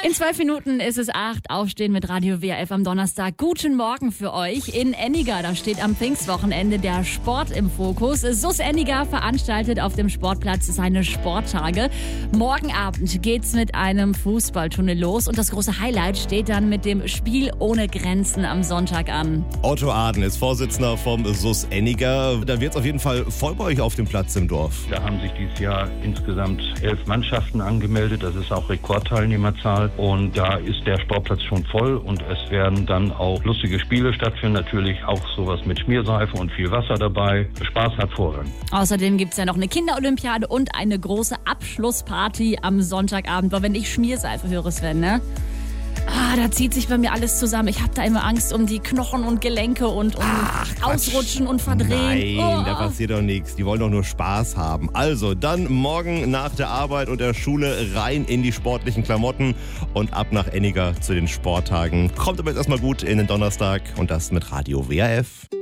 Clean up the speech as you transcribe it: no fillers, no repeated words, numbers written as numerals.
In 12 Minuten ist es 8. Aufstehen mit Radio WRF am Donnerstag. Guten Morgen für euch. In Enniger, da steht am Pfingstwochenende der Sport im Fokus. SUS Enniger veranstaltet auf dem Sportplatz seine Sporttage. Morgen Abend geht's mit einem Fußballtunnel los. Und das große Highlight steht dann mit dem Spiel ohne Grenzen am Sonntag an. Otto Aden ist Vorsitzender vom SUS Enniger. Da wird's auf jeden Fall voll bei euch auf dem Platz im Dorf. Da haben sich dieses Jahr insgesamt 11 Mannschaften angemeldet. Das ist auch Rekordteilnehmerzahl. Und da ist der Sportplatz schon voll und es werden dann auch lustige Spiele stattfinden. Natürlich auch sowas mit Schmierseife und viel Wasser dabei. Spaß hat Vorrang. Außerdem gibt's ja noch eine Kinderolympiade und eine große Abschlussparty am Sonntagabend. Aber wenn ich Schmierseife höre, Sven, ne? Da zieht sich bei mir alles zusammen. Ich habe da immer Angst um die Knochen und Gelenke und Ausrutschen und Verdrehen. Nein, da passiert doch nichts. Die wollen doch nur Spaß haben. Also, dann morgen nach der Arbeit und der Schule rein in die sportlichen Klamotten und ab nach Enniger zu den Sporttagen. Kommt aber jetzt erstmal gut in den Donnerstag und das mit Radio WRF.